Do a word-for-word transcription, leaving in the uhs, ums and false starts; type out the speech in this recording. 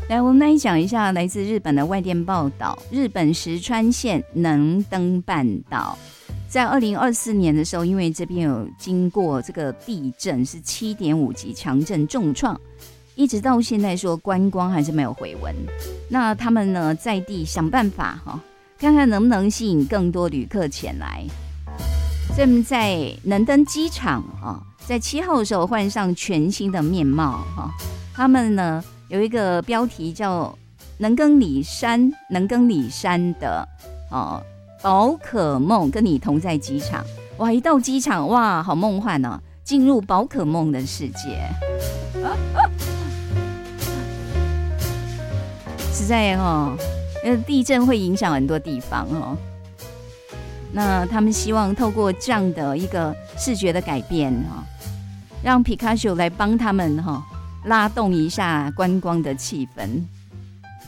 来，我们来讲一下来自日本的外电报道，日本石川县能登半岛。在二零二四年的时候，因为这边有经过这个地震，是七点五级强震重创，一直到现在说观光还是没有回温。那他们呢在地想办法哈、哦，看看能不能吸引更多旅客前来。所以我们在能登机场啊、哦，在七号的时候换上全新的面貌哈、哦。他们呢有一个标题叫“能登里山”，能登里山的哦。宝可梦跟你同在机场，哇！一到机场，哇，好梦幻哦，进入宝可梦的世界。实在哦，地震会影响很多地方哦。那他们希望透过这样的一个视觉的改变哈、哦，让皮卡丘来帮他们哈、哦、拉动一下观光的气氛。